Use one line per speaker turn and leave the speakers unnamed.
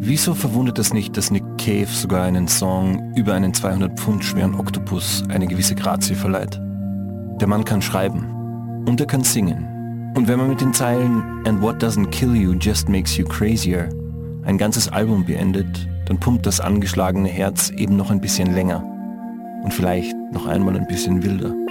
Wieso verwundert es nicht, dass Nick Cave sogar einen Song über einen 200 Pfund schweren Oktopus eine gewisse Grazie verleiht? Der Mann kann schreiben und er kann singen. Und wenn man mit den Zeilen "And what doesn't kill you just makes you crazier" ein ganzes Album beendet, dann pumpt das angeschlagene Herz eben noch ein bisschen länger und vielleicht noch einmal ein bisschen wilder.